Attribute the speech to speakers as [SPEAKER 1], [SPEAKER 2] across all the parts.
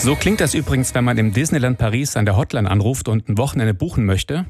[SPEAKER 1] So klingt das übrigens, wenn man im Disneyland Paris an der Hotline anruft und ein Wochenende buchen möchte.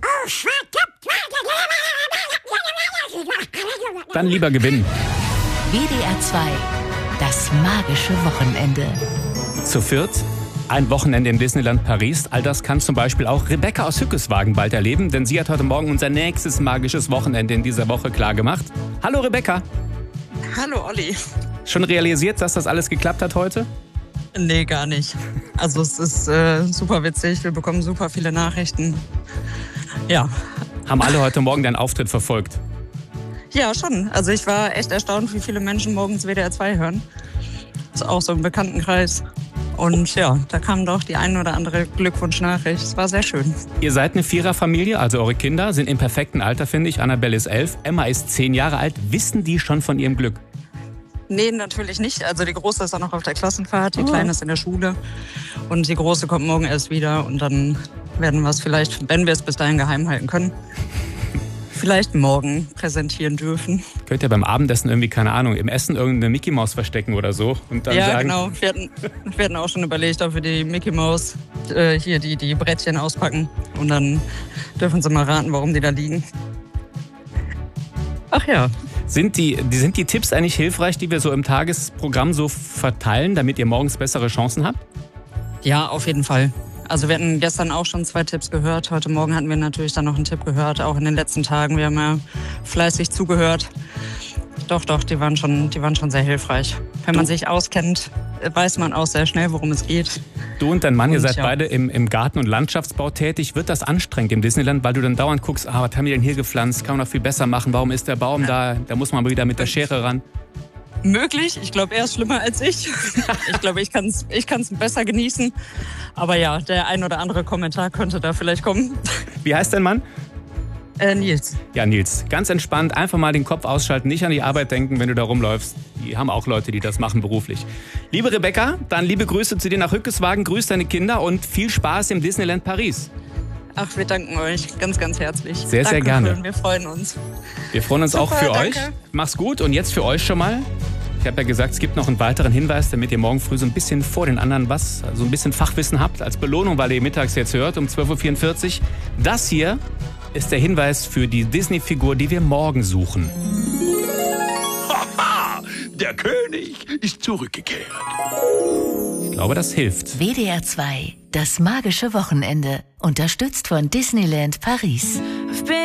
[SPEAKER 1] Dann lieber gewinnen.
[SPEAKER 2] WDR 2, das magische Wochenende.
[SPEAKER 1] Zu viert, ein Wochenende im Disneyland Paris. All das kann zum Beispiel auch Rebecca aus Hückeswagen bald erleben, denn sie hat heute Morgen unser nächstes magisches Wochenende in dieser Woche klargemacht. Hallo Rebecca.
[SPEAKER 3] Hallo Olli.
[SPEAKER 1] Schon realisiert, dass das alles geklappt hat heute?
[SPEAKER 3] Nee, gar nicht. Also es ist super witzig, wir bekommen super viele Nachrichten. Ja.
[SPEAKER 1] Haben alle heute Morgen deinen Auftritt verfolgt?
[SPEAKER 3] Ja, schon. Also ich war echt erstaunt, wie viele Menschen morgens WDR 2 hören. Das ist auch so im Bekanntenkreis. Und ja, da kam doch die ein oder andere Glückwunschnachricht. Es war sehr schön.
[SPEAKER 1] Ihr seid eine Viererfamilie, also eure Kinder sind im perfekten Alter, finde ich. Annabelle ist 11, Emma ist 10 Jahre alt. Wissen die schon von ihrem Glück?
[SPEAKER 3] Nee, natürlich nicht. Also die Große ist auch noch auf der Klassenfahrt, die Kleine ist in der Schule. Und die Große kommt morgen erst wieder. Und dann werden wir es vielleicht, wenn wir es bis dahin geheim halten können, vielleicht morgen präsentieren dürfen.
[SPEAKER 1] Könnt ihr beim Abendessen irgendwie, keine Ahnung, im Essen irgendeine Mickey Maus verstecken oder so? Und dann
[SPEAKER 3] ja,
[SPEAKER 1] sagen,
[SPEAKER 3] genau. Wir hatten auch schon überlegt, ob wir die Mickey Maus hier die Brettchen auspacken. Und dann dürfen sie mal raten, warum die da liegen. Ach ja.
[SPEAKER 1] Sind die Tipps eigentlich hilfreich, die wir so im Tagesprogramm so verteilen, damit ihr morgens bessere Chancen habt?
[SPEAKER 3] Ja, auf jeden Fall. Also wir hatten gestern auch schon 2 Tipps gehört. Heute Morgen hatten wir natürlich dann noch einen Tipp gehört, auch in den letzten Tagen. Wir haben ja fleißig zugehört. Doch, die waren schon sehr hilfreich. Wenn man sich auskennt, weiß man auch sehr schnell, worum es geht.
[SPEAKER 1] Du und dein Mann, ihr seid beide im Garten- und Landschaftsbau tätig. Wird das anstrengend im Disneyland, weil du dann dauernd guckst, was haben die denn hier gepflanzt? Kann man noch viel besser machen? Warum ist der Baum da? Da muss man mal wieder mit der Schere ran.
[SPEAKER 3] Möglich. Ich glaube, er ist schlimmer als ich. Ich glaube, ich kann's besser genießen. Aber ja, der ein oder andere Kommentar könnte da vielleicht kommen.
[SPEAKER 1] Wie heißt dein Mann?
[SPEAKER 3] Nils.
[SPEAKER 1] Ja, Nils, ganz entspannt, einfach mal den Kopf ausschalten, nicht an die Arbeit denken, wenn du da rumläufst. Die haben auch Leute, die das machen beruflich. Liebe Rebecca, dann liebe Grüße zu dir nach Hückeswagen, grüß deine Kinder und viel Spaß im Disneyland Paris.
[SPEAKER 3] Ach, wir danken euch ganz, ganz herzlich.
[SPEAKER 1] Sehr, sehr gerne.
[SPEAKER 3] Dankeschön, wir freuen uns.
[SPEAKER 1] Wir freuen uns auch für
[SPEAKER 3] Super,
[SPEAKER 1] euch.
[SPEAKER 3] danke.
[SPEAKER 1] Mach's gut und jetzt für euch schon mal. Ich habe ja gesagt, es gibt noch einen weiteren Hinweis, damit ihr morgen früh so ein bisschen vor den anderen so ein bisschen Fachwissen habt, als Belohnung, weil ihr mittags jetzt hört, um 12.44 Uhr. Das hier ist der Hinweis für die Disney-Figur, die wir morgen suchen.
[SPEAKER 4] Haha, der König ist zurückgekehrt.
[SPEAKER 1] Ich glaube, das hilft.
[SPEAKER 2] WDR 2, das magische Wochenende. Unterstützt von Disneyland Paris.